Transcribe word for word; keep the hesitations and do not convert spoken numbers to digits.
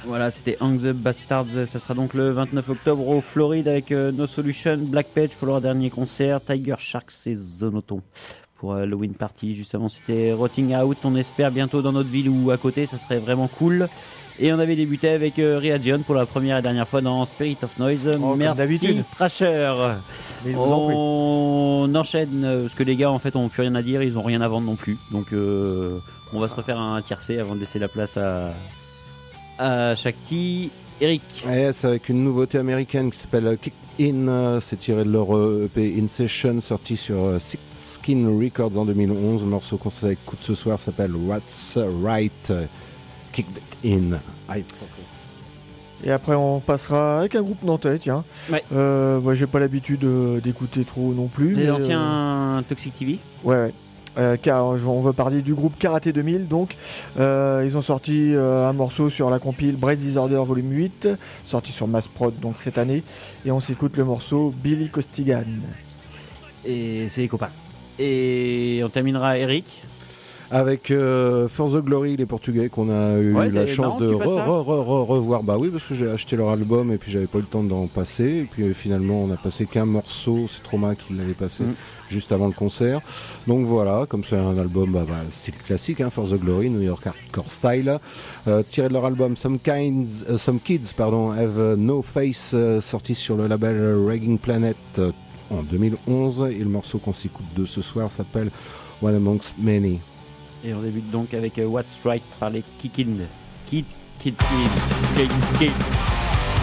Voilà, c'était Hang the Bastards. Ça sera donc le vingt-neuf octobre au Floride avec euh, No Solution, Black Page pour leur dernier concert, Tiger Sharks et Zonoton pour euh, Halloween Party. Juste avant, c'était Rotting Out. On espère bientôt dans notre ville ou à côté, ça serait vraiment cool. Et on avait débuté avec euh, Reagion pour la première et dernière fois dans Spirit of Noise. Oh, merci Thrasher. On enchaîne euh, parce que les gars en fait ont plus rien à dire, ils ont rien à vendre non plus. Donc euh, on va se refaire un tiercé avant de laisser la place à, à Shakti. Eric. Yes, avec une nouveauté américaine qui s'appelle Kick In. C'est tiré de leur E P In Session, sorti sur Six Skin Records en deux mille onze. Le morceau qu'on écoute ce soir s'appelle What's Right. Kick In. Aïe. Et après on passera avec un groupe nantais, tiens. Ouais. Euh, moi j'ai pas l'habitude euh, d'écouter trop non plus. Les anciens euh... Toxic T V. Ouais, ouais. Euh, car on va parler du groupe Karaté deux mille. Donc euh, ils ont sorti euh, un morceau sur la compile Brace Disorder volume huit, sorti sur Mass Prod donc cette année, et on s'écoute le morceau Billy Costigan. Et c'est les copains. Et on terminera Eric avec euh, For the Glory, les Portugais qu'on a eu ouais, la chance de re, re, re, re, revoir. Bah oui, parce que j'ai acheté leur album et puis j'avais pas eu le temps d'en passer. Et puis euh, finalement, on a passé qu'un morceau. C'est Trauma qui l'avait passé mm. juste avant le concert. Donc voilà, comme c'est un album bah, bah, style classique, hein, For the Glory, New York Hardcore Style, euh, tiré de leur album Some Kinds, uh, Some Kids, pardon, Have No Face, uh, sorti sur le label Ragging Planet uh, en deux mille onze. Et le morceau qu'on s'écoute de ce soir s'appelle One Amongst Many. Et on débute donc avec What's Right par les Kick In. Kid, Kid, Kid, Kid, Kid.